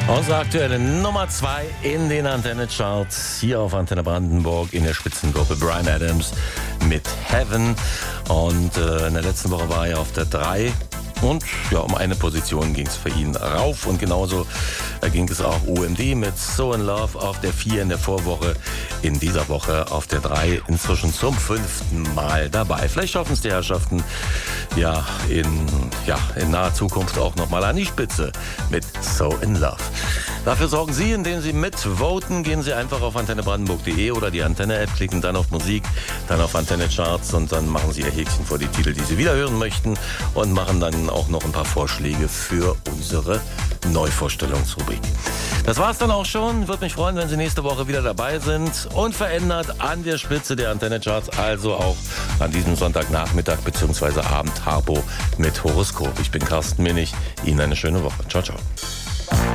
Unsere aktuelle Nummer 2 in den Antenne-Charts hier auf Antenne Brandenburg in der Spitzengruppe Bryan Adams mit Heaven. Und in der letzten Woche war er auf der 3. Und ja, um eine Position ging es für ihn rauf. Und genauso ging es auch UMD mit So in Love auf der 4 in der Vorwoche. In dieser Woche auf der 3, inzwischen zum 5. Mal dabei. Vielleicht schaffen es die Herrschaften in naher Zukunft auch nochmal an die Spitze mit So in Love. Dafür sorgen Sie, indem Sie mitvoten. Gehen Sie einfach auf antennebrandenburg.de oder die Antenne-App, klicken dann auf Musik, dann auf Antenne-Charts und dann machen Sie Ihr Häkchen vor die Titel, die Sie wieder hören möchten und machen dann auch noch ein paar Vorschläge für unsere Neuvorstellungsrubrik. Das war's dann auch schon. Würde mich freuen, wenn Sie nächste Woche wieder dabei sind. Unverändert an der Spitze der Antenne-Charts, also auch an diesem Sonntagnachmittag bzw. Abend Harpo mit Horoskop. Ich bin Carsten Minich. Ihnen eine schöne Woche. Ciao, ciao.